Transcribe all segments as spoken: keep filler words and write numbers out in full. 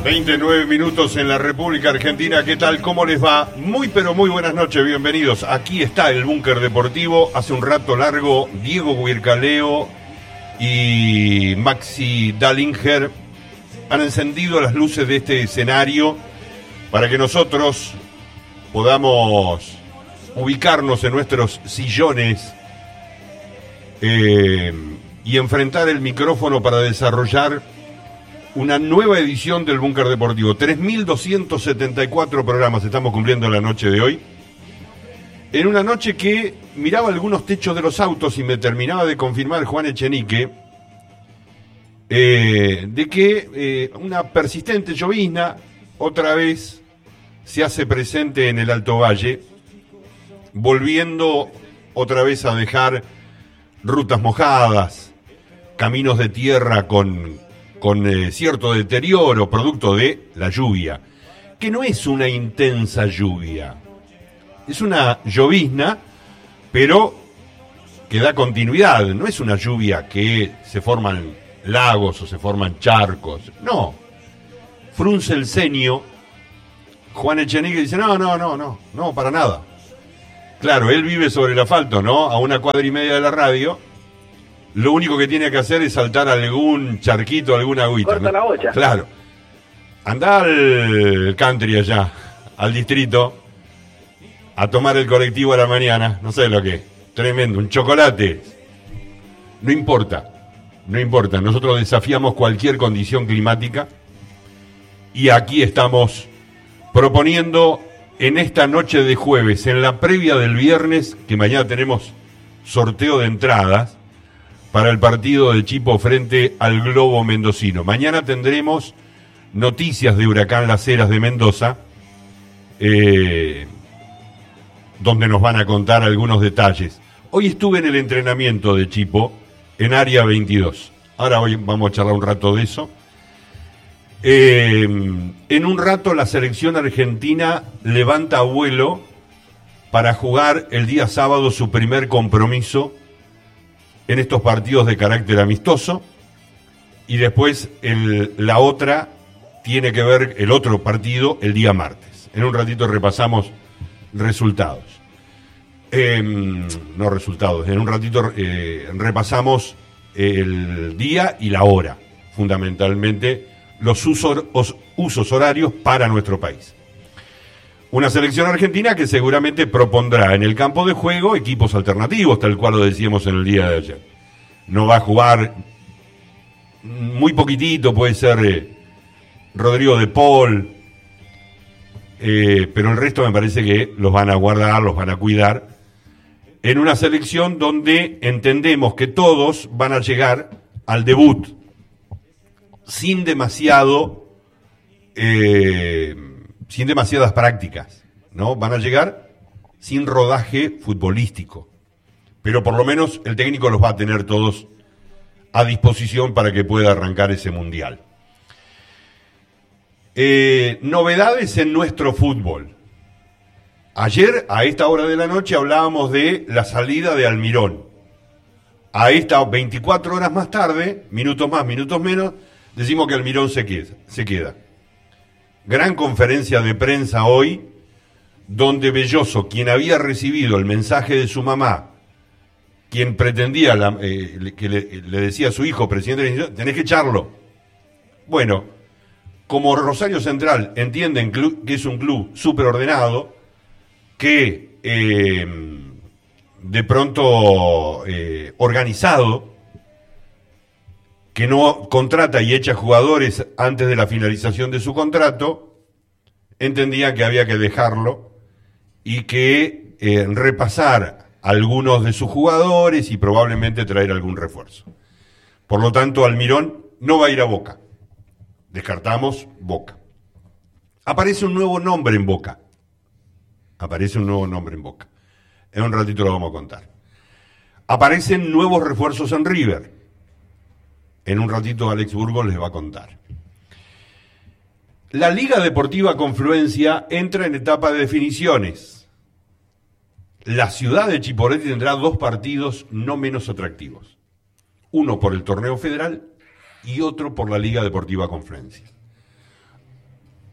veintinueve minutos en la República Argentina. ¿Qué tal? ¿Cómo les va? Muy pero muy buenas noches, bienvenidos. Aquí está el Búnker Deportivo. Hace un rato largo, Diego Huircaleo y Maxi Dallinger han encendido las luces de este escenario para que nosotros podamos ubicarnos en nuestros sillones eh, y enfrentar el micrófono para desarrollar una nueva edición del Búnker Deportivo. tres mil doscientos setenta y cuatro programas estamos cumpliendo la noche de hoy. En una noche que miraba algunos techos de los autos y me terminaba de confirmar Juan Echenique eh, de que eh, una persistente llovizna otra vez se hace presente en el Alto Valle, volviendo otra vez a dejar rutas mojadas, caminos de tierra con... con eh, cierto deterioro producto de la lluvia, que no es una intensa lluvia, es una llovizna, pero que da continuidad, no es una lluvia que se forman lagos o se forman charcos, no, frunce el ceño Juan Echenique dice, no, no, no, no, no, para nada. Claro, él vive sobre el asfalto, ¿no?, a una cuadra y media de la radio. Lo único que tiene que hacer es saltar algún charquito, alguna agüita. Corta, ¿no?, la bocha. Claro. Andá al country allá, al distrito, a tomar el colectivo a la mañana. No sé lo que es. Tremendo. Un chocolate. No importa. No importa. Nosotros desafiamos cualquier condición climática. Y aquí estamos proponiendo en esta noche de jueves, en la previa del viernes, que mañana tenemos sorteo de entradas para el partido de Chipo frente al Globo Mendocino. Mañana tendremos noticias de Huracán Las Heras de Mendoza, eh, donde nos van a contar algunos detalles. Hoy estuve en el entrenamiento de Chipo, en Área veintidós. Ahora hoy vamos a charlar un rato de eso. Eh, en un rato la selección argentina levanta vuelo para jugar el día sábado su primer compromiso en estos partidos de carácter amistoso, y después el, la otra tiene que ver el otro partido el día martes. En un ratito repasamos resultados. Eh, no resultados, en un ratito eh, repasamos el día y la hora, fundamentalmente los usos, los usos horarios para nuestro país. Una selección argentina que seguramente propondrá en el campo de juego equipos alternativos, tal cual lo decíamos en el día de ayer. No va a jugar muy poquitito, puede ser eh, Rodrigo de Paul, eh, pero el resto me parece que los van a guardar, los van a cuidar, en una selección donde entendemos que todos van a llegar al debut sin demasiado... Eh, sin demasiadas prácticas, ¿no? Van a llegar sin rodaje futbolístico, pero por lo menos el técnico los va a tener todos a disposición para que pueda arrancar ese mundial. Eh, novedades en nuestro fútbol. Ayer, a esta hora de la noche, hablábamos de la salida de Almirón. A esta veinticuatro horas más tarde, minutos más, minutos menos, decimos que Almirón se queda. Se queda. Gran conferencia de prensa hoy, donde Belloso, quien había recibido el mensaje de su mamá, quien pretendía, la, eh, que le, le decía a su hijo, presidente de la institución, tenés que echarlo. Bueno, como Rosario Central entienden que es un club súper ordenado, que eh, de pronto eh, organizado, que no contrata y echa jugadores antes de la finalización de su contrato, entendía que había que dejarlo y que eh, repasar algunos de sus jugadores y probablemente traer algún refuerzo. Por lo tanto, Almirón no va a ir a Boca. Descartamos Boca. Aparece un nuevo nombre en Boca. Aparece un nuevo nombre en Boca. En un ratito lo vamos a contar. Aparecen nuevos refuerzos en River. En un ratito Alex Burgos les va a contar. La Liga Deportiva Confluencia entra en etapa de definiciones. La ciudad de Chipoleti tendrá dos partidos no menos atractivos. Uno por el torneo federal y otro por la Liga Deportiva Confluencia.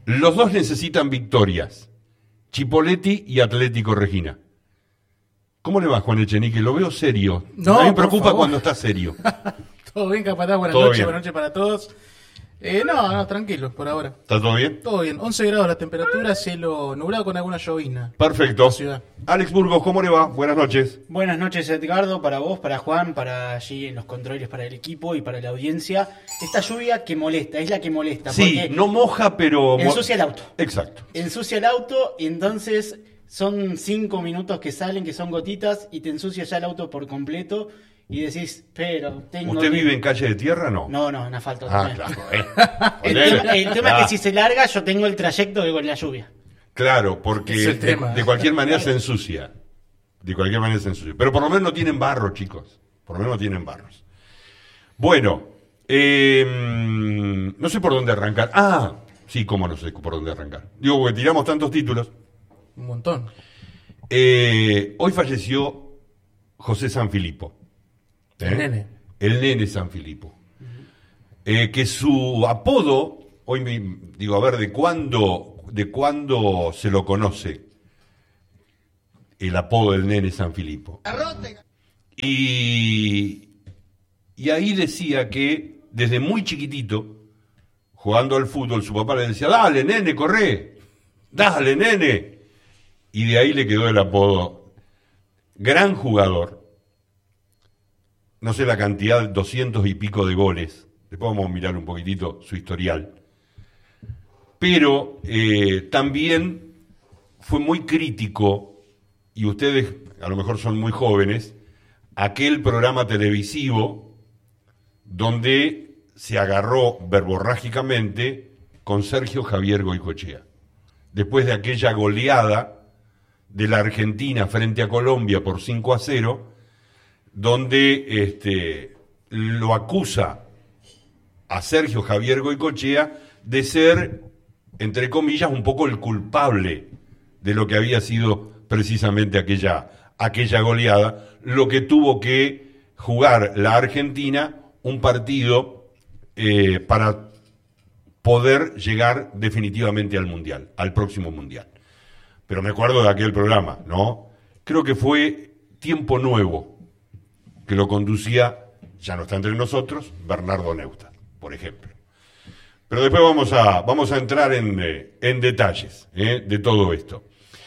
Los dos necesitan victorias. Chipoleti y Atlético Regina. ¿Cómo le va, Juan Echenique? Lo veo serio. No, a mí me preocupa cuando está serio. Todo bien, capataz. Buenas Todo noches, bien. buenas noches para todos. Eh, no, no, tranquilo, por ahora. ¿Está todo bien? Todo bien. once grados la temperatura, cielo nublado con alguna llovizna. Perfecto. La ciudad. Alex Burgos, ¿cómo le va? Buenas noches. Buenas noches, Edgardo, para vos, para Juan, para allí en los controles, para el equipo y para la audiencia. Esta lluvia que molesta, es la que molesta. Sí, porque no moja, pero... mo- ensucia el auto. Exacto. Ensucia el auto y entonces son cinco minutos que salen, que son gotitas, y te ensucia ya el auto por completo. Y decís, pero tengo... ¿Usted que- vive en calle de tierra o no? No, no, en asfalto. Ah, total. claro. eh. El Ponele. tema, el tema Ah, es que si se larga, yo tengo el trayecto que con la lluvia. Claro, porque Es el de, tema. de cualquier manera se ensucia. De cualquier manera se ensucia. Pero por lo menos no tienen barro, chicos. Por lo menos no tienen barros. Bueno, eh, no sé por dónde arrancar. Ah, sí, cómo no sé por dónde arrancar. Digo, porque tiramos tantos títulos. Un montón. Eh, hoy falleció José Sanfilippo. ¿Eh? El nene. El nene Sanfilippo. Eh, que su apodo, hoy me digo, a ver, ¿de cuándo, de cuándo se lo conoce? El apodo del nene Sanfilippo. Y, y ahí decía que desde muy chiquitito, jugando al fútbol, su papá le decía, dale, nene, corre, dale, nene. Y de ahí le quedó el apodo. Gran jugador. No sé la cantidad, doscientos y pico de goles. Después vamos a mirar un poquitito su historial. Pero eh, también fue muy crítico, y ustedes a lo mejor son muy jóvenes, aquel programa televisivo donde se agarró verborrágicamente con Sergio Javier Goycochea. Después de aquella goleada de la Argentina frente a Colombia por cinco a cero, donde este, lo acusa a Sergio Javier Goycochea de ser, entre comillas, un poco el culpable de lo que había sido precisamente aquella, aquella goleada, lo que tuvo que jugar la Argentina un partido eh, para poder llegar definitivamente al Mundial, al próximo Mundial. Pero me acuerdo de aquel programa, ¿no? Creo que fue Tiempo Nuevo, que lo conducía, ya no está entre nosotros, Bernardo Neustadt, por ejemplo. Pero después vamos a, vamos a entrar en, eh, en detalles eh, de todo esto.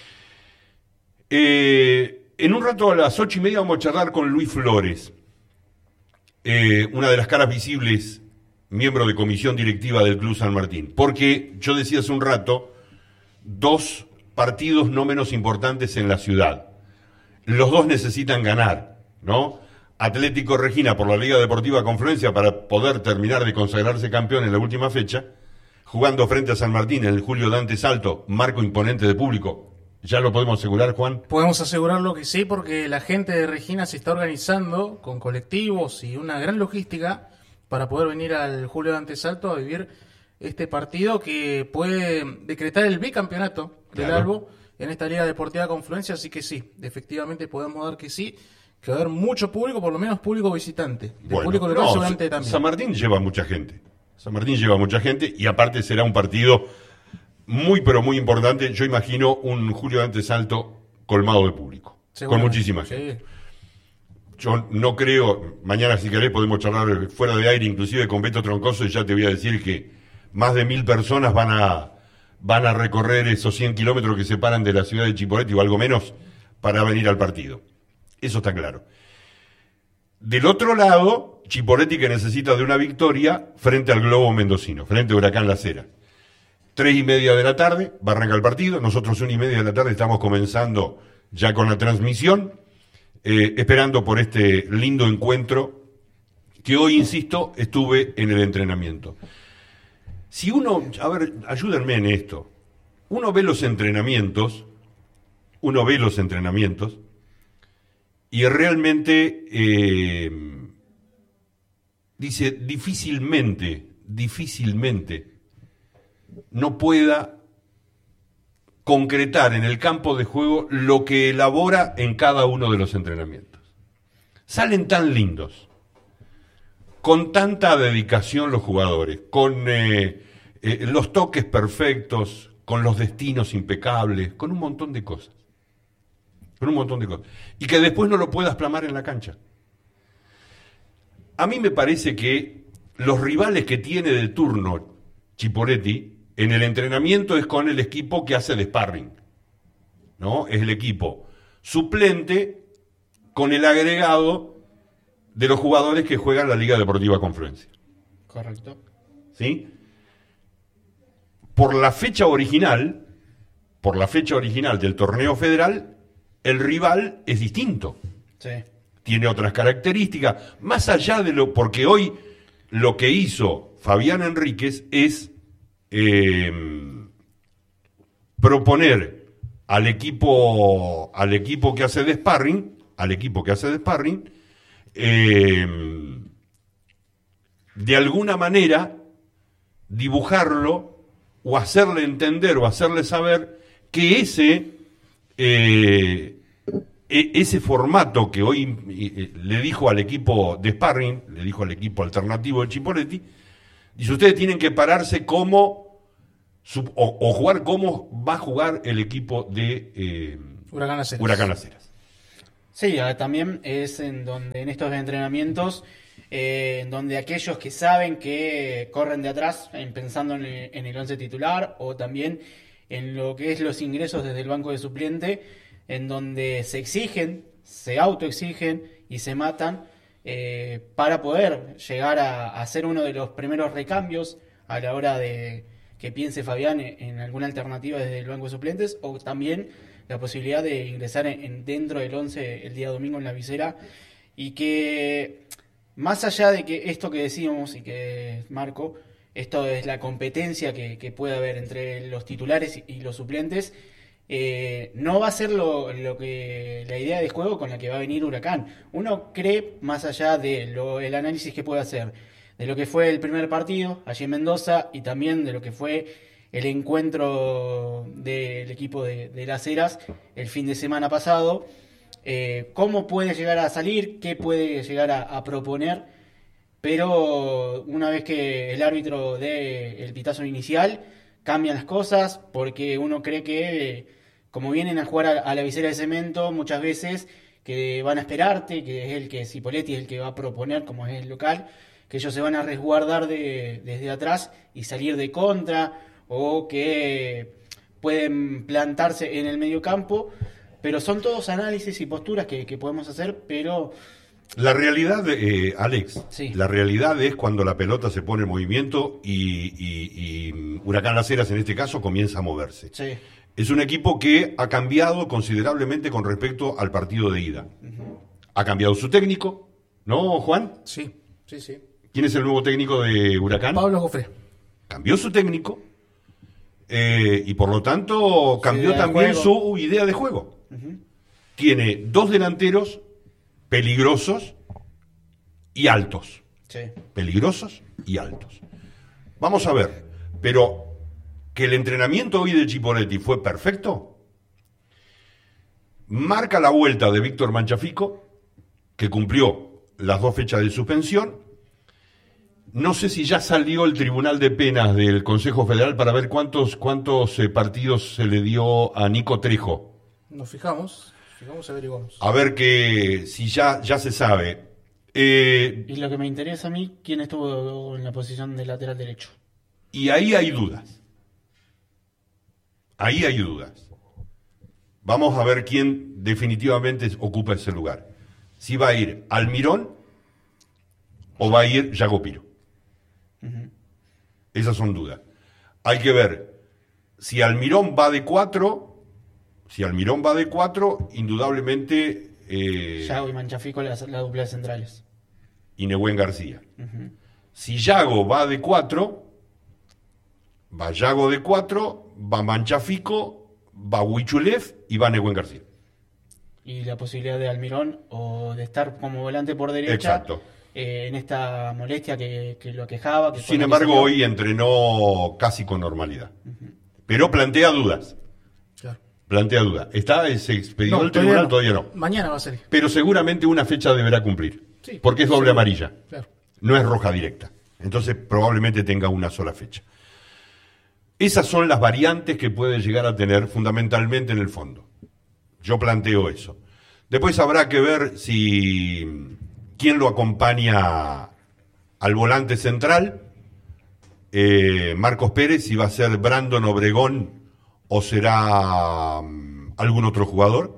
Eh, en un rato a las ocho y media vamos a charlar con Luis Flores, eh, una de las caras visibles, miembro de comisión directiva del Club San Martín. Porque yo decía hace un rato, dos partidos no menos importantes en la ciudad. Los dos necesitan ganar, ¿no? Atlético Regina por la Liga Deportiva Confluencia para poder terminar de consagrarse campeón en la última fecha, jugando frente a San Martín en el Julio Dante Salto, marco imponente de público. ¿Ya lo podemos asegurar, Juan? Podemos asegurarlo que sí, porque la gente de Regina se está organizando con colectivos y una gran logística para poder venir al Julio Dante Salto a vivir este partido que puede decretar el bicampeonato del Claro. Albo en esta Liga Deportiva Confluencia, así que sí, efectivamente podemos dar que sí, que va a haber mucho público, por lo menos público visitante. De Bueno, público local no, seguramente Sa- también. San Martín lleva mucha gente. San Martín lleva mucha gente y aparte será un partido muy pero muy importante. Yo imagino un Julio Dante Salto colmado de público, con Seguramente, muchísima sí. gente. Yo no creo, mañana si querés podemos charlar fuera de aire, inclusive con Beto Troncoso, y ya te voy a decir que más de mil personas van a van a recorrer esos cien kilómetros que separan de la ciudad de Chipoleti o algo menos para venir al partido. Eso está claro. Del otro lado, Chipoleti que necesita de una victoria frente al Globo Mendocino, frente a Huracán La Cera. Tres y media de la tarde, va a arrancar el partido. Nosotros una y media de la tarde estamos comenzando ya con la transmisión, eh, esperando por este lindo encuentro que hoy, insisto, estuve en el entrenamiento. Si uno, a ver, ayúdenme en esto, uno ve los entrenamientos, uno ve los entrenamientos y realmente eh, dice difícilmente, difícilmente no pueda concretar en el campo de juego lo que elabora en cada uno de los entrenamientos. Salen tan lindos, con tanta dedicación los jugadores, con eh, eh, los toques perfectos, con los destinos impecables, con un montón de cosas. Con un montón de cosas. Y que después no lo puedas plasmar en la cancha. A mí me parece que los rivales que tiene de turno Chipoletti en el entrenamiento es con el equipo que hace de sparring, ¿no? Es el equipo suplente con el agregado de los jugadores que juegan la Liga Deportiva Confluencia. Correcto. ¿Sí? Por la fecha original, por la fecha original del torneo federal, el rival es distinto. Sí. Tiene otras características, más allá de lo, porque hoy lo que hizo Fabián Enríquez es eh, proponer al equipo, al equipo que hace de sparring, al equipo que hace de sparring, eh, de alguna manera dibujarlo o hacerle entender o hacerle saber que ese eh, ese formato que hoy eh, le dijo al equipo de sparring, le dijo al equipo alternativo de Chipoletti, dice, ustedes tienen que pararse como o, o jugar como va a jugar el equipo de eh, Huracán Las Heras. Huracán Las Heras. Sí, también es en donde en estos entrenamientos, eh, en donde aquellos que saben que corren de atrás, en, pensando en el, en el once titular, o también en lo que es los ingresos desde el banco de suplente, en donde se exigen, se autoexigen y se matan eh, para poder llegar a, a ser uno de los primeros recambios a la hora de que piense Fabián en, en alguna alternativa desde el banco de suplentes, o también la posibilidad de ingresar en, en dentro del once el día domingo en la visera, y que más allá de que esto que decíamos y que Marco, esto es la competencia que, que puede haber entre los titulares y, y los suplentes, eh, no va a ser lo, lo que la idea de juego con la que va a venir Huracán. Uno cree, más allá de lo, el análisis que puede hacer de lo que fue el primer partido allí en Mendoza y también de lo que fue el encuentro del equipo de, de Las Heras el fin de semana pasado, eh, cómo puede llegar a salir, qué puede llegar a, a proponer, pero una vez que el árbitro dé el pitazo inicial, cambian las cosas, porque uno cree que, como vienen a jugar a, a la visera de cemento, muchas veces que van a esperarte, que es el que Chipoletti es el que va a proponer, como es el local, que ellos se van a resguardar de, desde atrás y salir de contra, o que pueden plantarse en el medio campo, pero son todos análisis y posturas que, que podemos hacer, pero... La realidad, eh, Alex, sí. La realidad es cuando la pelota se pone en movimiento y, y, y Huracán Las Heras en este caso comienza a moverse. Sí. Es un equipo que ha cambiado considerablemente con respecto al partido de ida. Uh-huh. Ha cambiado su técnico, ¿no, Juan? Sí, sí, sí. ¿Quién es el nuevo técnico de Huracán? Pablo Jofré. Cambió su técnico eh, y por lo tanto cambió idea también su idea de juego. Uh-huh. Tiene dos delanteros peligrosos y altos. Sí. Peligrosos y altos. Vamos a ver, pero que el entrenamiento hoy de Chipoletti fue perfecto. Marca la vuelta de Víctor Manchafico, que cumplió las dos fechas de suspensión. No sé si ya salió el Tribunal de Penas del Consejo Federal para ver cuántos, cuántos eh, partidos se le dio a Nico Trejo. Nos fijamos, fijamos y averiguamos. A ver que si ya, ya se sabe. Eh, y lo que me interesa a mí, ¿quién estuvo en la posición de lateral derecho? Y ahí hay dudas. Ahí hay dudas. Vamos a ver quién definitivamente ocupa ese lugar. Si va a ir Almirón o va a ir Yago Piro. Uh-huh. Esas son dudas. Hay que ver si Almirón va de cuatro, si Almirón va de cuatro, indudablemente eh, Yago y Manchafico la, la dupla de centrales. Y Nehuen García. Uh-huh. Si Yago va de cuatro, va Yago de cuatro, va Manchafico, va Huichulev y va Nehuen García. Y la posibilidad de Almirón o de estar como volante por derecha. Exacto. Eh, en esta molestia que, que lo aquejaba. Que Sin embargo, hoy entrenó casi con normalidad. Uh-huh. Pero plantea dudas. Claro. Plantea dudas. ¿Está ese expedido no, del tribunal? Todavía no. Todavía no. Mañana va a salir. Pero seguramente una fecha deberá cumplir. Sí, porque es doble sí, amarilla. Claro. No es roja directa. Entonces probablemente tenga una sola fecha. Esas son las variantes que puede llegar a tener fundamentalmente en el fondo. Yo planteo eso. Después habrá que ver si quién lo acompaña al volante central. Eh, Marcos Pérez, si va a ser Brandon Obregón o será um, algún otro jugador.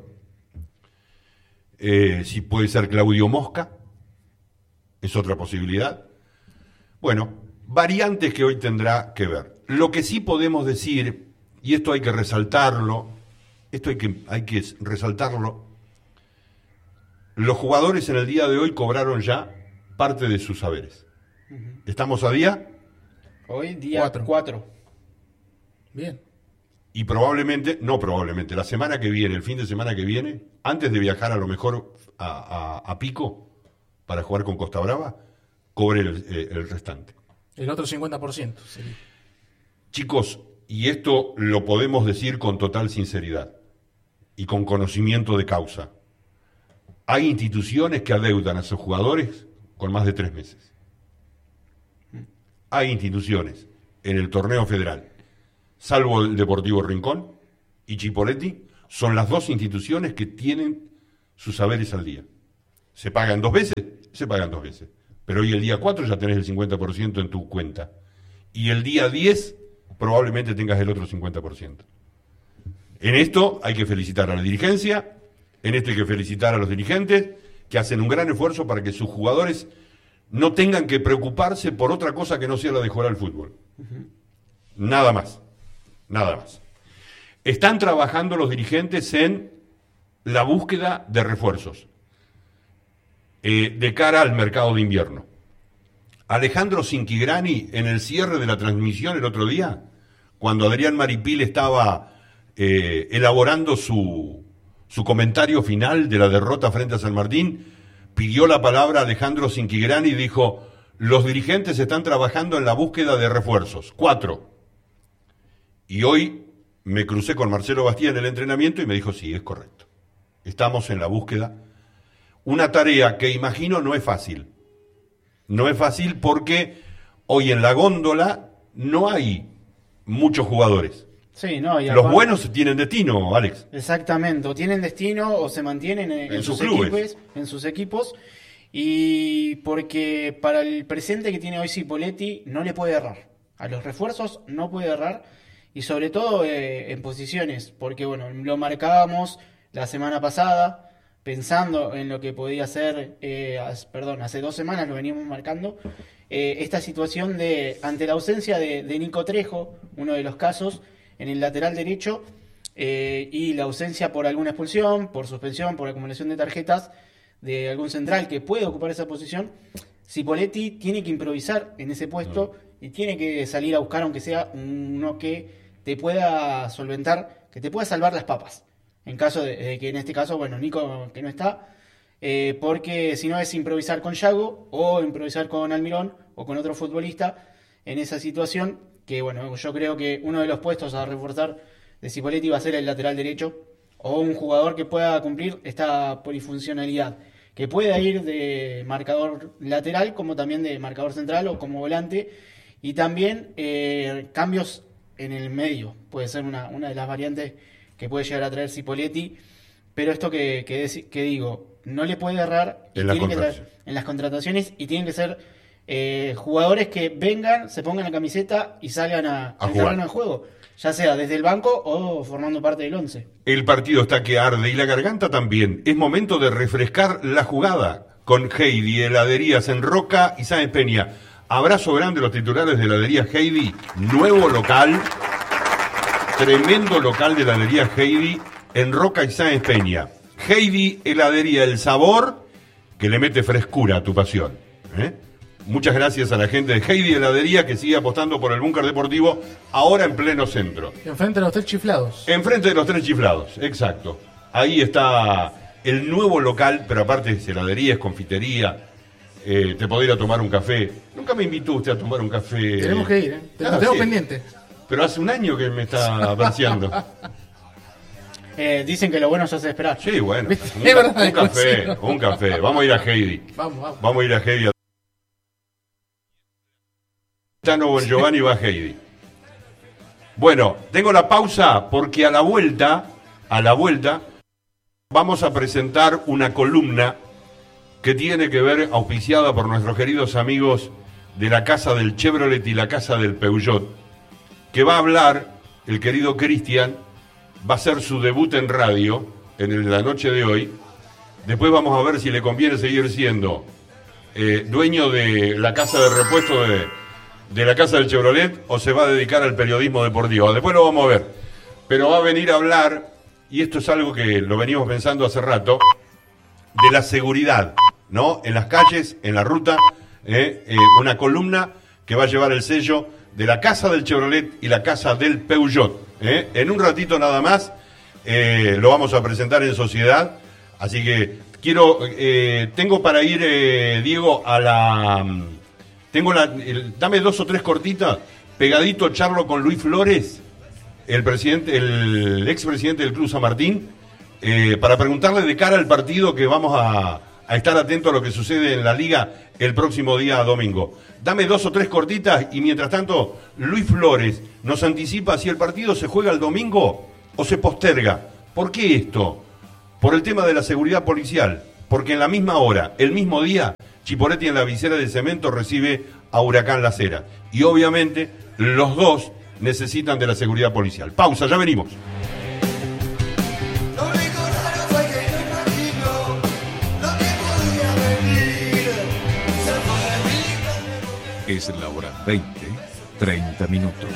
Eh, si puede ser Claudio Mosca, es otra posibilidad. Bueno, variantes que hoy tendrá que ver. Lo que sí podemos decir, y esto hay que resaltarlo, esto hay que, hay que resaltarlo, los jugadores en el día de hoy cobraron ya parte de sus saberes. Uh-huh. ¿Estamos a día? Hoy día cuatro. Bien. Y probablemente, no probablemente, la semana que viene, el fin de semana que viene, antes de viajar a lo mejor a, a, a Pico para jugar con Costa Brava, cobre el, eh, el restante. El otro cincuenta por ciento. Sí. Chicos, y esto lo podemos decir con total sinceridad y con conocimiento de causa. Hay instituciones que adeudan a sus jugadores con más de tres meses. Hay instituciones en el torneo federal, salvo el Deportivo Rincón y Chipoleti, son las dos instituciones que tienen sus saberes al día. ¿Se pagan dos veces? Se pagan dos veces. Pero hoy el día cuatro ya tenés el cincuenta por ciento en tu cuenta. Y el día diez probablemente tengas el otro cincuenta por ciento. En esto hay que felicitar a la dirigencia, en esto hay que felicitar a los dirigentes, que hacen un gran esfuerzo para que sus jugadores no tengan que preocuparse por otra cosa que no sea la de jugar al fútbol. Uh-huh. Nada más. Nada más. Están trabajando los dirigentes en la búsqueda de refuerzos eh, de cara al mercado de invierno. Alejandro Cinquigrani, en el cierre de la transmisión el otro día, cuando Adrián Maripil estaba eh, elaborando su, su comentario final de la derrota frente a San Martín, pidió la palabra a Alejandro Cinquigrani y dijo: los dirigentes están trabajando en la búsqueda de refuerzos. Cuatro. Y hoy me crucé con Marcelo Bastía en el entrenamiento y me dijo: sí, es correcto. Estamos en la búsqueda. Una tarea que imagino no es fácil. No es fácil porque hoy en la góndola no hay muchos jugadores. Sí, no, y los aparte, buenos tienen destino, Alex. Exactamente, o tienen destino o se mantienen en, en, en sus, sus equipos, en sus equipos. Y porque para el presente que tiene hoy Cipolletti no le puede errar. A los refuerzos no puede errar. Y sobre todo eh, en posiciones, porque bueno, lo marcábamos la semana pasada, pensando en lo que podía ser, eh, as, perdón, hace dos semanas lo veníamos marcando, eh, esta situación de, ante la ausencia de, de Nico Trejo, uno de los casos, en el lateral derecho, eh, y la ausencia por alguna expulsión, por suspensión, por acumulación de tarjetas, de algún central que puede ocupar esa posición, Cipolletti tiene que improvisar en ese puesto no. y tiene que salir a buscar, aunque sea uno que te pueda solventar, que te pueda salvar las papas. En caso de, de que en este caso, bueno, Nico que no está, eh, porque si no es improvisar con Yago o improvisar con Almirón o con otro futbolista en esa situación, que bueno, yo creo que uno de los puestos a reforzar de Cipolletti va a ser el lateral derecho o un jugador que pueda cumplir esta polifuncionalidad, que pueda ir de marcador lateral como también de marcador central o como volante, y también eh, cambios en el medio, puede ser una, una de las variantes que puede llegar a traer Cipolletti, pero esto que, que, que digo, no le puede errar en, la tiene que traer, en las contrataciones, y tienen que ser eh, jugadores que vengan, se pongan la camiseta y salgan a, a al terreno de juego, ya sea desde el banco o formando parte del once. El partido está que arde y la garganta también. Es momento de refrescar la jugada con Heidi, heladerías en Roca y Sáenz Peña. Abrazo grande a los titulares de heladería Heidi, nuevo local, tremendo local de heladería Heidi en Roca y Sáenz Peña. Heidi, heladería, el sabor que le mete frescura a tu pasión. ¿eh? Muchas gracias a la gente de Heidi Heladería que sigue apostando por el búnker deportivo ahora en pleno centro. Enfrente de los tres chiflados. Enfrente de los tres chiflados, exacto. Ahí está el nuevo local, pero aparte es heladería, es confitería. Eh, te podés ir a tomar un café. Nunca me invitó usted a tomar un café. Tenemos que ir, ¿eh? Te Ah, tengo sí. pendiente. Pero hace un año que me está verseando. Eh, dicen que lo bueno se hace esperar. Sí, bueno. ¿Viste? Un, Es verdad, un café, coincido. un café. Vamos a ir a Heidi. Vamos, vamos. Vamos a ir a Heidi. Tano Bon Giovanni va a Heidi. Bueno, tengo la pausa porque a la vuelta, a la vuelta, vamos a presentar una columna que tiene que ver, auspiciada por nuestros queridos amigos de la Casa del Chevrolet y la Casa del Peugeot, que va a hablar, el querido Cristian, va a hacer su debut en radio en la noche de hoy. Después vamos a ver si le conviene seguir siendo eh, dueño de la casa de repuesto de, de la Casa del Chevrolet o se va a dedicar al periodismo deportivo. Después lo vamos a ver. Pero va a venir a hablar, y esto es algo que lo venimos pensando hace rato, de la seguridad, ¿no? En las calles, en la ruta, eh, eh, una columna que va a llevar el sello de la Casa del Chevrolet y la Casa del Peugeot. Eh. En un ratito nada más eh, lo vamos a presentar en sociedad, así que quiero, eh, tengo para ir, eh, Diego, a la... Tengo la... El, dame dos o tres cortitas, pegadito charlo con Luis Flores, el presidente, el expresidente del Club San Martín, eh, para preguntarle de cara al partido que vamos a... a estar atento a lo que sucede en la Liga el próximo día domingo. Dame dos o tres cortitas y mientras tanto Luis Flores nos anticipa si el partido se juega el domingo o se posterga. ¿Por qué esto? Por el tema de la seguridad policial. Porque en la misma hora, el mismo día, Chipoleti en la visera de Cemento recibe a Huracán La Cera. Y obviamente los dos necesitan de la seguridad policial. Pausa, ya venimos. Es la hora veinte, treinta minutos.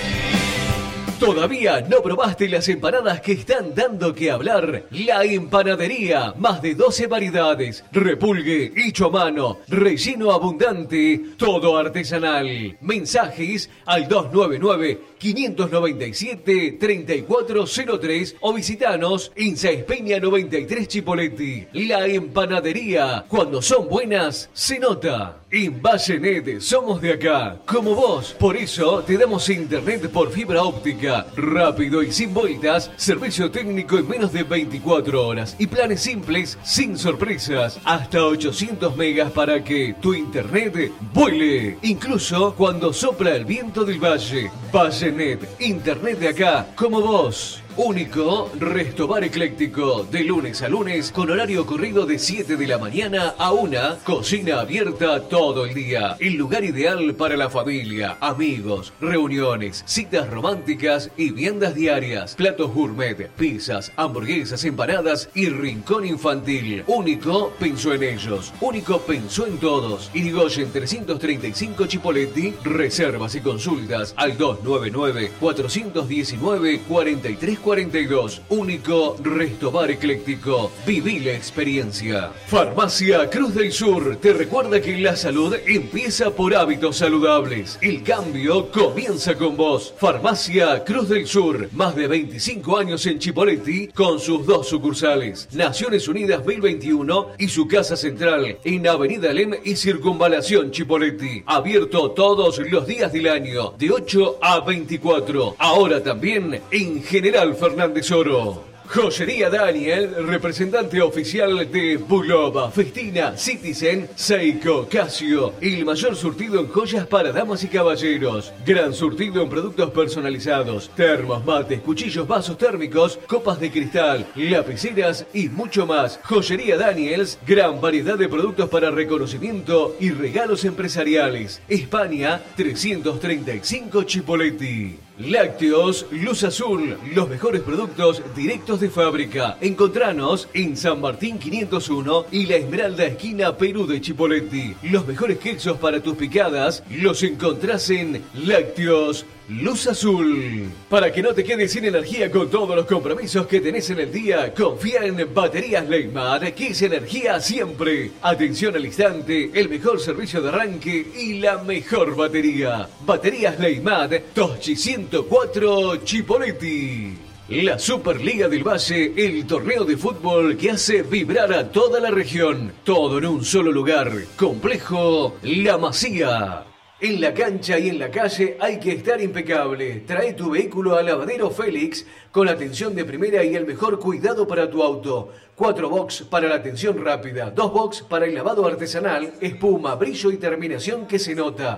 ¿Todavía no probaste las empanadas que están dando que hablar? La Empanadería, más de doce variedades, repulgue hecho a mano, relleno abundante, todo artesanal. Mensajes al dos nueve nueve, cinco nueve siete, tres cuatro cero tres o visitanos en Sáenz Peña noventa y tres Chipoleti. La Empanadería, cuando son buenas, se nota. En Vallenet somos de acá, como vos. Por eso te damos internet por fibra óptica, rápido y sin vueltas, servicio técnico en menos de veinticuatro horas y planes simples sin sorpresas, hasta ochocientos megas para que tu internet vuele, incluso cuando sopla el viento del valle. Vallenet, internet de acá, como vos. Único Restobar Ecléctico, de lunes a lunes con horario corrido de siete de la mañana a una, cocina abierta todo el día. El lugar ideal para la familia, amigos, reuniones, citas románticas y viandas diarias. Platos gourmet, pizzas, hamburguesas, empanadas y rincón infantil. Único pensó en ellos, Único pensó en todos. Irigoyen trescientos treinta y cinco Chipoleti. Reservas y consultas al dos nueve nueve, cuatro uno nueve, cuatro tres cuarenta y dos. Único Restobar Ecléctico. Viví la experiencia. Farmacia Cruz del Sur te recuerda que la salud empieza por hábitos saludables. El cambio comienza con vos. Farmacia Cruz del Sur, más de veinticinco años en Chipoleti con sus dos sucursales. Naciones Unidas mil veintiuno y su casa central en Avenida Lem y Circunvalación Chipoleti. Abierto todos los días del año de ocho a veinticuatro. Ahora también en General Fernández Oro. Joyería Daniel, representante oficial de Bulova, Festina, Citizen, Seiko, Casio. El mayor surtido en joyas para damas y caballeros. Gran surtido en productos personalizados. Termos, mates, cuchillos, vasos térmicos, copas de cristal, lapiceras y mucho más. Joyería Daniels, gran variedad de productos para reconocimiento y regalos empresariales. España, trescientos treinta y cinco Chipoleti. Lácteos Luz Azul, los mejores productos directos de fábrica. Encontranos en San Martín quinientos uno y La Esmeralda, esquina Perú de Chipoleti. Los mejores quesos para tus picadas los encontrás en Lácteos Luz Azul. Para que no te quedes sin energía con todos los compromisos que tenés en el día, confía en Baterías Leymar, que es energía siempre. Atención al instante, el mejor servicio de arranque y la mejor batería. Baterías Leymar, Toschi ciento cuatro Chipoleti. La Superliga del Valle, el torneo de fútbol que hace vibrar a toda la región. Todo en un solo lugar. Complejo La Masía. En la cancha y en la calle hay que estar impecable. Trae tu vehículo a Lavadero Félix con atención de primera y el mejor cuidado para tu auto. Cuatro box para la atención rápida, dos box para el lavado artesanal, espuma, brillo y terminación que se nota.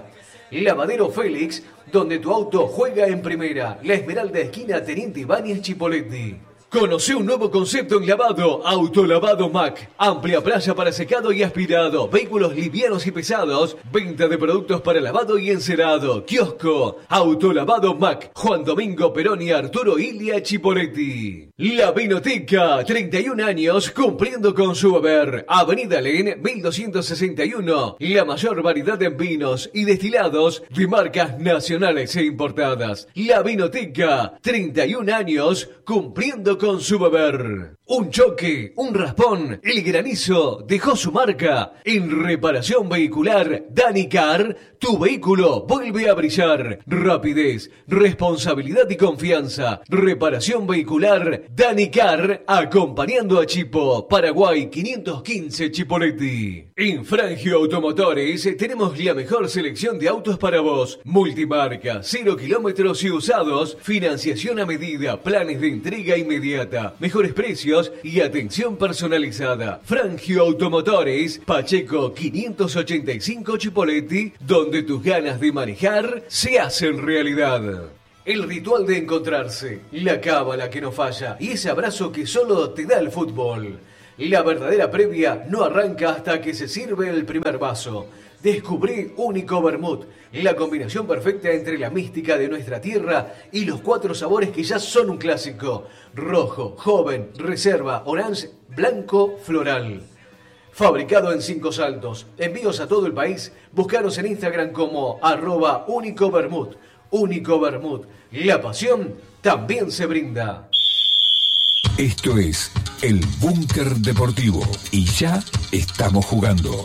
Lavadero Félix, donde tu auto juega en primera. La Esmeralda, esquina Teniente Ibáñez Chipoleti. Conoce un nuevo concepto en lavado, Autolavado Mac. Amplia playa para secado y aspirado, vehículos livianos y pesados, venta de productos para lavado y encerado, kiosco, Autolavado Mac, Juan Domingo Perón y Arturo Ilia Chipoleti. La Vinoteca, treinta y un años cumpliendo con su haber. Avenida Len, mil doscientos sesenta y uno. La mayor variedad en vinos y destilados de marcas nacionales e importadas. La Vinoteca, treinta y un años cumpliendo con su beber. Un choque, un raspón, el granizo dejó su marca. En reparación vehicular Danicar, tu vehículo vuelve a brillar. Rapidez, responsabilidad y confianza. Reparación vehicular Danicar, acompañando a Chipo, Paraguay quinientos quince Chipoleti. En Frangio Automotores tenemos la mejor selección de autos para vos. Multimarca, cero kilómetros y usados, financiación a medida, planes de entrega inmediata, mejores precios y atención personalizada. Frangio Automotores, Pacheco quinientos ochenta y cinco Chipoleti, donde tus ganas de manejar se hacen realidad. El ritual de encontrarse, la cábala que no falla y ese abrazo que solo te da el fútbol. La verdadera previa no arranca hasta que se sirve el primer vaso. Descubrí Único Vermut, la combinación perfecta entre la mística de nuestra tierra y los cuatro sabores que ya son un clásico: rojo, joven, reserva, orange, blanco, floral. Fabricado en Cinco Saltos, envíos a todo el país. Búscanos en Instagram como arroba Único Vermut. Único Vermut, la pasión también se brinda. Esto es el Búnker Deportivo y ya estamos jugando.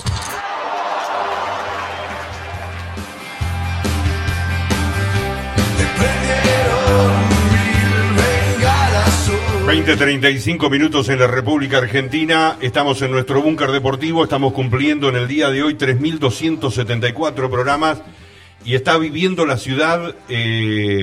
veinte treinta y cinco minutos en la República Argentina. Estamos en nuestro Búnker Deportivo. Estamos cumpliendo en el día de hoy tres mil doscientos setenta y cuatro programas y está viviendo la ciudad, eh,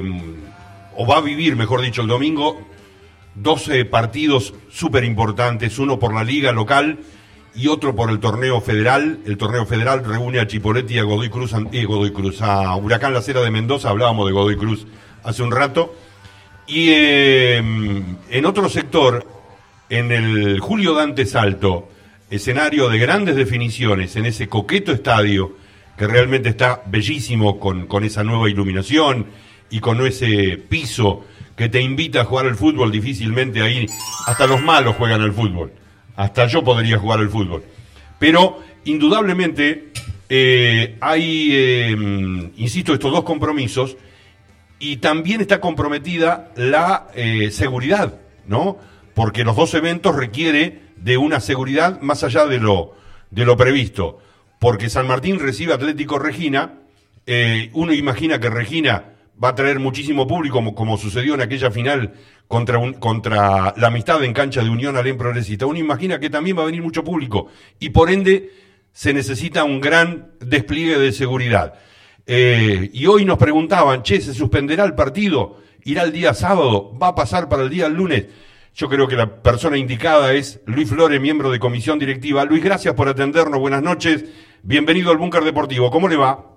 o va a vivir, mejor dicho, el domingo, doce partidos súper importantes, uno por la liga local y otro por el torneo federal. El torneo federal reúne a Chipoleti y a Godoy Cruz, eh, Godoy Cruz, a Huracán La Cera de Mendoza. Hablábamos de Godoy Cruz hace un rato. Y eh, en otro sector, en el Julio Dante Salto, escenario de grandes definiciones, en ese coqueto estadio, que realmente está bellísimo, con, con esa nueva iluminación y con ese piso que te invita a jugar al fútbol. Difícilmente ahí, hasta los malos juegan al fútbol, hasta yo podría jugar al fútbol. Pero, indudablemente, eh, hay, eh, insisto, estos dos compromisos. Y también está comprometida la eh, seguridad, ¿no? Porque los dos eventos requieren de una seguridad más allá de lo, de lo previsto. Porque San Martín recibe Atlético Regina, eh, uno imagina que Regina va a traer muchísimo público, como, como sucedió en aquella final contra, un, contra la Amistad en cancha de Unión Alén Progresista. Uno imagina que también va a venir mucho público y por ende se necesita un gran despliegue de seguridad. Eh, y hoy nos preguntaban, che, ¿se suspenderá el partido? ¿Irá el día sábado? ¿Va a pasar para el día lunes? Yo creo que la persona indicada es Luis Flores, miembro de comisión directiva. Luis, gracias por atendernos, buenas noches, bienvenido al Búnker Deportivo, ¿cómo le va?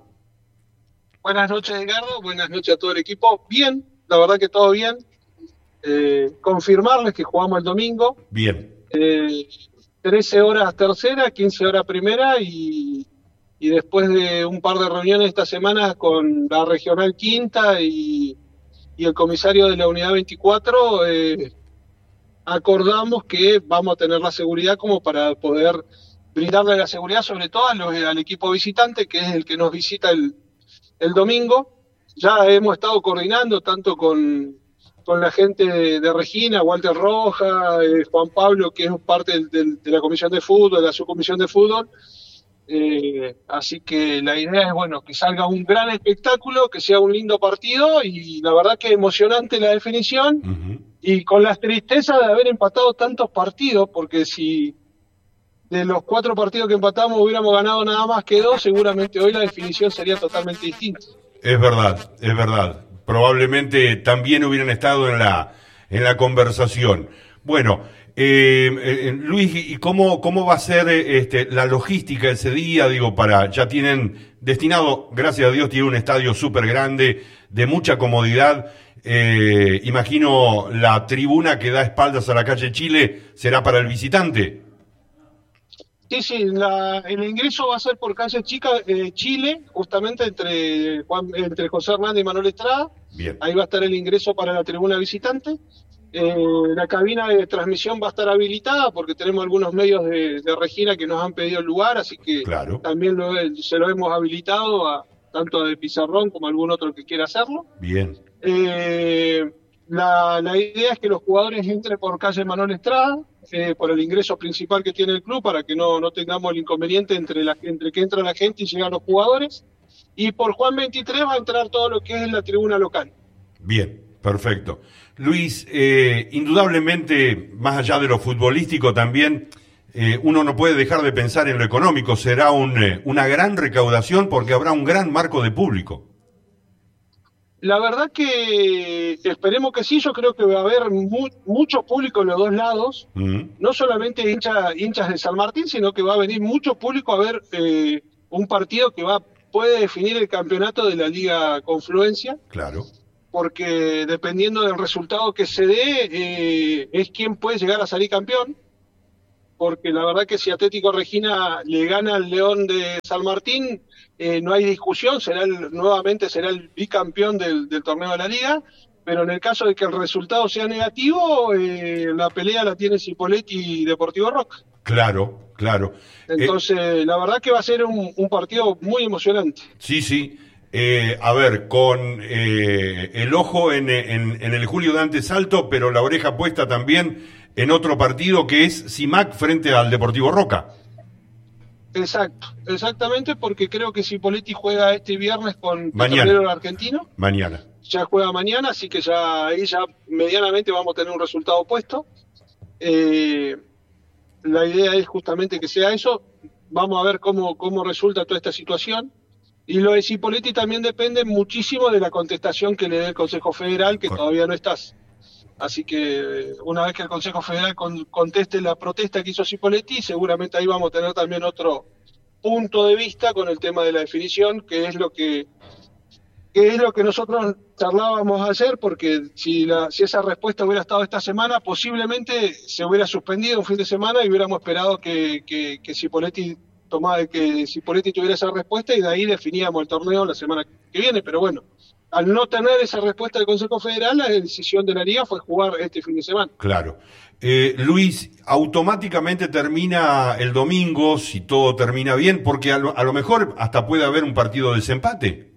Buenas noches, Edgardo, buenas noches a todo el equipo. Bien, la verdad que todo bien. Eh, confirmarles que jugamos el domingo. Bien. Eh, trece horas tercera, quince horas primera y... y después de un par de reuniones esta semana con la Regional Quinta y, y el comisario de la Unidad veinticuatro, eh, acordamos que vamos a tener la seguridad como para poder brindarle la seguridad, sobre todo a los, al equipo visitante, que es el que nos visita el, el domingo. Ya hemos estado coordinando tanto con, con la gente de, de Regina, Walter Roja, eh, Juan Pablo, que es parte del, del, de la comisión de fútbol, de la subcomisión de fútbol. Eh, así que la idea es, bueno, que salga un gran espectáculo, que sea un lindo partido y la verdad que emocionante la definición. Uh-huh. Y con la tristeza de haber empatado tantos partidos, porque si de los cuatro partidos que empatamos hubiéramos ganado nada más que dos, seguramente hoy la definición sería totalmente distinta. Es verdad, es verdad. Probablemente también hubieran estado en la, en la conversación. Bueno, Eh, eh, Luis, ¿y cómo, cómo va a ser eh, este, la logística ese día? Digo, para, ya tienen destinado, gracias a Dios, tiene un estadio súper grande, de mucha comodidad. Eh, imagino la tribuna que da espaldas a la calle Chile será para el visitante. Sí, sí, la, el ingreso va a ser por calle Chica, eh, Chile, justamente entre, Juan, entre José Hernández y Manuel Estrada. Bien. Ahí va a estar el ingreso para la tribuna visitante. Eh, la cabina de transmisión va a estar habilitada porque tenemos algunos medios de, de Regina que nos han pedido el lugar, así que Claro. también lo, se lo hemos habilitado a tanto de Pizarrón como a algún otro que quiera hacerlo. Bien. Eh, la, la idea es que los jugadores entren por calle Manuel Estrada, eh, por el ingreso principal que tiene el club, para que no, no tengamos el inconveniente entre, la, entre que entra la gente y llegan los jugadores. Y por Juan veintitrés va a entrar todo lo que es la tribuna local. Bien, perfecto. Luis, eh, indudablemente, más allá de lo futbolístico también, eh, uno no puede dejar de pensar en lo económico. Será un, eh, una gran recaudación porque habrá un gran marco de público. La verdad que esperemos que sí, yo creo que va a haber mu mucho público en los dos lados, mm. no solamente hincha, hinchas de San Martín, sino que va a venir mucho público a ver eh, un partido que va puede definir el campeonato de la Liga Confluencia. Claro. Porque dependiendo del resultado que se dé, eh, es quien puede llegar a salir campeón, porque la verdad que si Atlético Regina le gana al León de San Martín, eh, no hay discusión, será el, nuevamente será el bicampeón del, del torneo de la Liga, pero en el caso de que el resultado sea negativo, eh, la pelea la tiene Cipolletti y Deportivo Roca. Claro, claro. Entonces, eh, la verdad que va a ser un, un partido muy emocionante. Sí, sí. Eh, a ver, con eh, el ojo en, en, en el Julio Dante Salto, pero la oreja puesta también en otro partido que es Simac frente al Deportivo Roca. Exacto, exactamente, porque creo que Cipolletti juega este viernes con mañana. el argentino. Mañana. Ya juega mañana, así que ya ahí ya medianamente vamos a tener un resultado puesto. Eh, la idea es justamente que sea eso. Vamos a ver cómo, cómo resulta toda esta situación. Y lo de Cipolletti también depende muchísimo de la contestación que le dé el Consejo Federal, que Con... todavía no estás. Así que una vez que el Consejo Federal con, conteste la protesta que hizo Cipolletti, seguramente ahí vamos a tener también otro punto de vista con el tema de la definición, que es lo que, que es lo que nosotros charlábamos ayer, porque si, la, si esa respuesta hubiera estado esta semana, posiblemente se hubiera suspendido un fin de semana y hubiéramos esperado que, que, que Cipolletti tomaba, que Cipolletti tuviera esa respuesta y de ahí definíamos el torneo la semana que viene, pero bueno. Al no tener esa respuesta del Consejo Federal, la decisión de la Liga fue jugar este fin de semana. Claro. Eh, Luis, automáticamente termina el domingo, si todo termina bien, porque a lo, a lo mejor hasta puede haber un partido de desempate.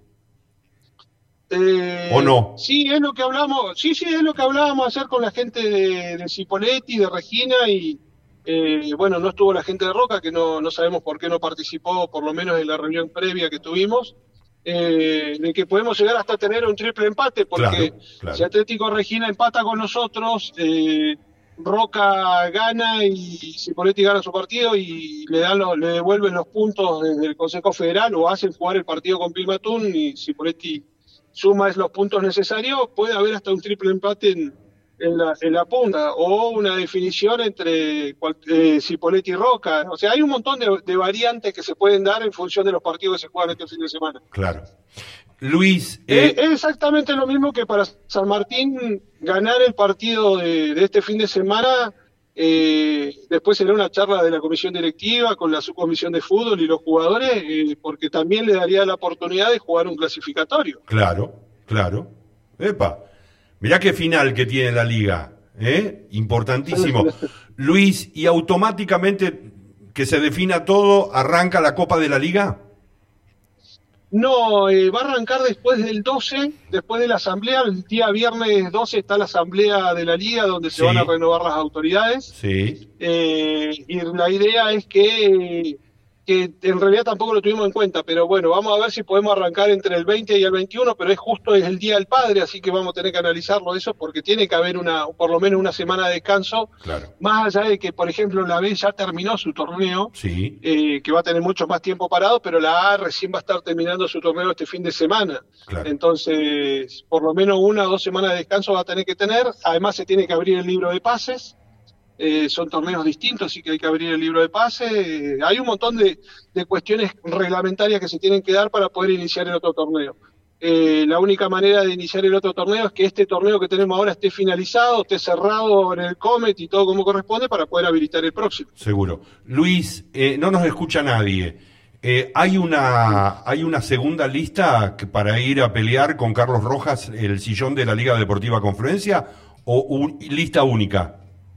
Eh, ¿O no? Sí, es lo que hablamos, sí, sí, es lo que hablábamos ayer con la gente de, de Cipolletti, de Regina, y eh, bueno, no estuvo la gente de Roca, que no, no sabemos por qué no participó, por lo menos en la reunión previa que tuvimos. Eh, de que podemos llegar hasta tener un triple empate, porque claro, claro. Si Atlético Regina empata con nosotros, eh, Roca gana y Cipolletti gana su partido y le dan lo, le devuelven los puntos desde el Consejo Federal o hacen jugar el partido con Pilmatún y Cipolletti suma los puntos necesarios, puede haber hasta un triple empate en, en, la, en la punta o una definición entre eh, Cipolletti y Roca. O sea, hay un montón de, de variantes que se pueden dar en función de los partidos que se juegan este fin de semana. Claro. Luis... Eh... Es, es exactamente lo mismo que para San Martín ganar el partido de, de este fin de semana. Eh, después será una charla de la comisión directiva con la subcomisión de fútbol y los jugadores, eh, porque también le daría la oportunidad de jugar un clasificatorio. Claro, claro. Epa. Mirá qué final que tiene la Liga, ¿eh? Importantísimo. Luis, ¿y automáticamente que se defina todo, arranca la Copa de la Liga? No, eh, va a arrancar después del doce, después de la asamblea. El día viernes doce está la asamblea de la Liga, donde se sí. van a renovar las autoridades. Sí. Eh, y la idea es que... que en realidad tampoco lo tuvimos en cuenta, pero bueno, vamos a ver si podemos arrancar entre el veinte y el veintiuno, pero es justo es el Día del Padre, así que vamos a tener que analizarlo eso, porque tiene que haber una, por lo menos una semana de descanso, claro. Más allá de que, por ejemplo, la B ya terminó su torneo, sí. eh, que va a tener mucho más tiempo parado, pero la A recién va a estar terminando su torneo este fin de semana, claro. Entonces, por lo menos una o dos semanas de descanso va a tener que tener, además se tiene que abrir el libro de pases, eh, son torneos distintos, así que hay que abrir el libro de pase. Eh, hay un montón de, de cuestiones reglamentarias que se tienen que dar para poder iniciar el otro torneo. Eh, la única manera de iniciar el otro torneo es que este torneo que tenemos ahora esté finalizado, esté cerrado en el Comet y todo como corresponde para poder habilitar el próximo. Seguro. Luis, eh, no nos escucha nadie. Eh, ¿hay una hay una segunda lista que para ir a pelear con Carlos Rojas el sillón de la Liga Deportiva Confluencia o un, lista única?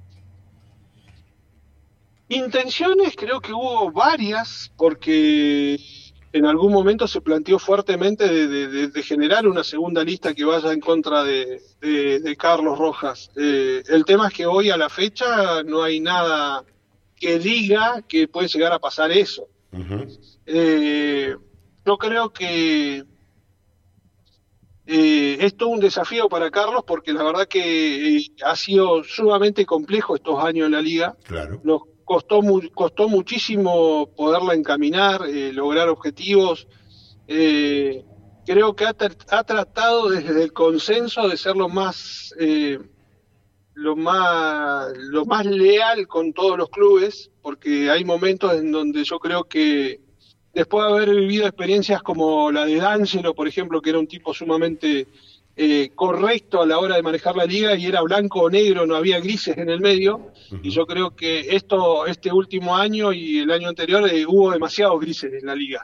Intenciones creo que hubo varias, porque en algún momento se planteó fuertemente de, de, de generar una segunda lista que vaya en contra de, de, de Carlos Rojas. Eh, el tema es que hoy a la fecha no hay nada que diga que puede llegar a pasar eso. Uh-huh. Eh, yo creo que eh, es todo un desafío para Carlos, porque la verdad que eh, ha sido sumamente complejo estos años en la liga. Claro. Nos costó mu- costó muchísimo poderla encaminar, eh, lograr objetivos. Eh, creo que ha, tra- ha tratado desde el consenso de ser lo más eh, lo más lo más leal con todos los clubes, porque hay momentos en donde yo creo que después de haber vivido experiencias como la de D'Angelo, por ejemplo, que era un tipo sumamente eh, correcto a la hora de manejar la liga y era blanco o negro, no había grises en el medio, uh-huh. Y yo creo que esto este último año y el año anterior eh, hubo demasiados grises en la liga.